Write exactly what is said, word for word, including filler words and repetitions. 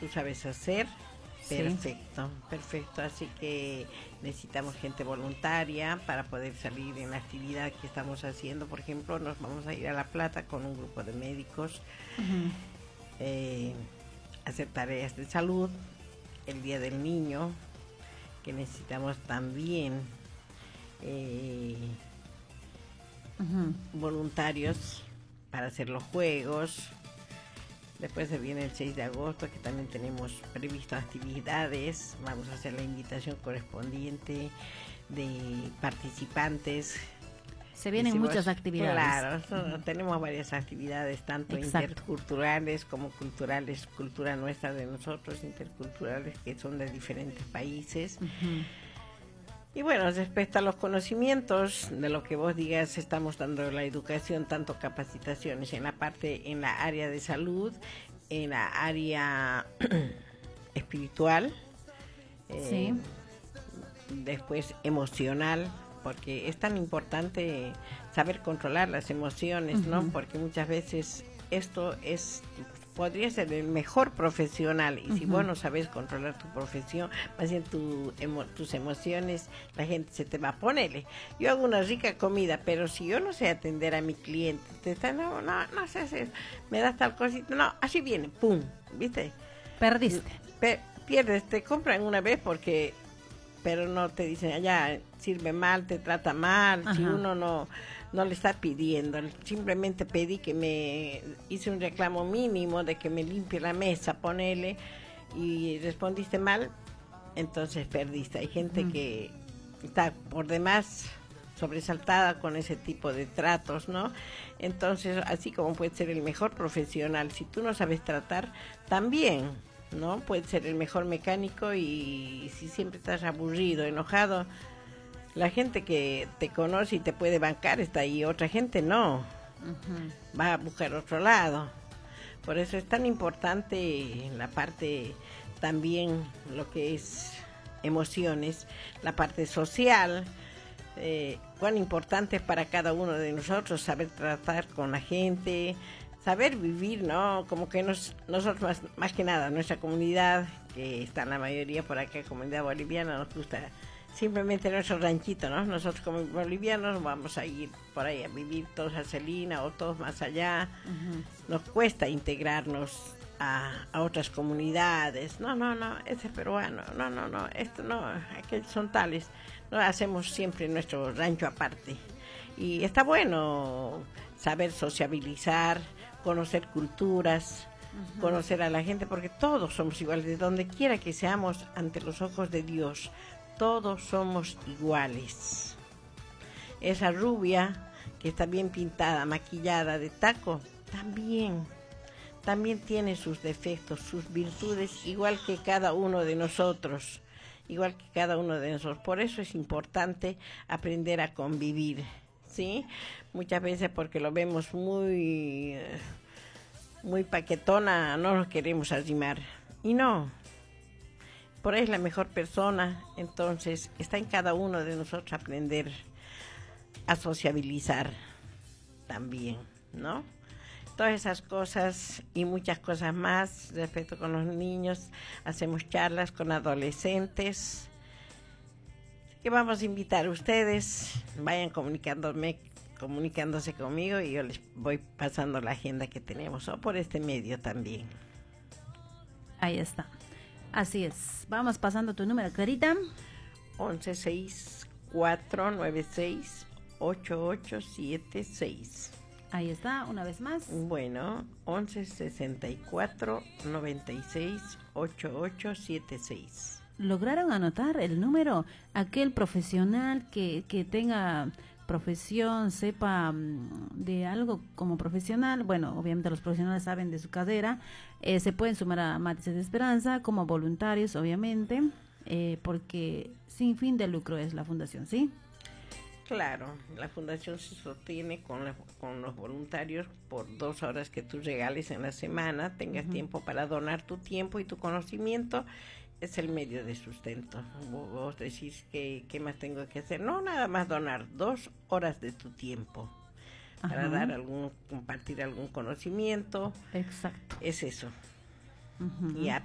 tú sabes hacer, Sí. perfecto, perfecto. Así que necesitamos gente voluntaria para poder salir en la actividad que estamos haciendo. Por ejemplo, nos vamos a ir a La Plata con un grupo de médicos, Ujú. eh, a hacer tareas de salud, el Día del Niño, que necesitamos también eh, Ujú. voluntarios para hacer los juegos. Después se viene el seis de agosto, que también tenemos previsto actividades. Vamos a hacer la invitación correspondiente de participantes. Se vienen Hicimos- muchas actividades. Claro, so- tenemos varias actividades, tanto Exacto. interculturales como culturales, cultura nuestra de nosotros, interculturales que son de diferentes países. Ujú. Y bueno, respecto a los conocimientos, de lo que vos digas, estamos dando la educación, tanto capacitaciones en la parte, en la área de salud, en la área espiritual, eh, Sí. después emocional, porque es tan importante saber controlar las emociones, ¿no? Ujú. Porque muchas veces esto es, podría ser el mejor profesional, y si Ujú. vos no sabes controlar tu profesión, más bien tu emo- tus emociones, la gente se te va a ponerle. Yo hago una rica comida, pero si yo no sé atender a mi cliente, te está, no, no, no sé hacer, me das tal cosita, no, así viene, pum, ¿viste? Perdiste. Pe- pierdes, te compran una vez porque, pero no te dicen, allá sirve mal, te trata mal, si Ajá. uno no no le está pidiendo, simplemente pedí que me hice un reclamo mínimo de que me limpie la mesa, ponele, y respondiste mal, entonces perdiste. Hay gente Ujú. que está por demás sobresaltada con ese tipo de tratos, ¿no? Entonces, así como puede ser el mejor profesional, si tú no sabes tratar, también, ¿no? Puede ser el mejor mecánico, y si siempre estás aburrido, enojado, la gente que te conoce y te puede bancar está ahí, otra gente no, Ujú. va a buscar otro lado. Por eso es tan importante la parte también, lo que es emociones, la parte social, eh, cuán importante es para cada uno de nosotros saber tratar con la gente, saber vivir, ¿no? Como que nos, nosotros más, más que nada, nuestra comunidad, que está en la mayoría por acá, comunidad boliviana, nos gusta simplemente nuestro ranchito, ¿no? Nosotros como bolivianos vamos a ir por ahí a vivir todos a Celina o todos más allá. Ujú. Nos cuesta integrarnos a, a otras comunidades. No, no, no, ese es peruano. No, no, no, esto no, aquellos son tales. No, hacemos siempre nuestro rancho aparte. Y está bueno saber sociabilizar, conocer culturas, Ujú. conocer a la gente, porque todos somos iguales, de donde quiera que seamos ante los ojos de Dios. Todos somos iguales. Esa rubia que está bien pintada, maquillada, de taco, también, también tiene sus defectos, sus virtudes, igual que cada uno de nosotros, igual que cada uno de nosotros. Por eso es importante aprender a convivir, ¿sí? Muchas veces porque lo vemos muy, eh, muy paquetona, no nos queremos arrimar. Y no, por ahí es la mejor persona. Entonces está en cada uno de nosotros aprender a sociabilizar también, ¿no? Todas esas cosas y muchas cosas más respecto con los niños. Hacemos charlas con adolescentes que vamos a invitar a ustedes. Vayan comunicándome, comunicándose conmigo, y yo les voy pasando la agenda que tenemos, o por este medio también. Ahí está. Así es. Vamos pasando tu número, Clarita. once seis cuatro nueve seis ocho ocho siete seis. Ahí está, una vez más. Bueno, once sesenta y cuatro noventa y seis ochenta y ocho setenta y seis. ¿Lograron anotar el número? Aquel profesional que, que tenga profesión, sepa mm, de algo como profesional, bueno, obviamente los profesionales saben de su carrera, eh, se pueden sumar a Matices de Esperanza como voluntarios, obviamente, eh, porque sin fin de lucro es la fundación, ¿sí? Claro, la fundación se sostiene con, la, con los voluntarios por dos horas que tú regales en la semana, tengas Ujú. tiempo para donar tu tiempo, y tu conocimiento es el medio de sustento. Vos, vos decís que qué más tengo que hacer. No, nada más donar dos horas de tu tiempo para Ajá. dar algún, compartir algún conocimiento. Exacto. Es eso. Ujú. Y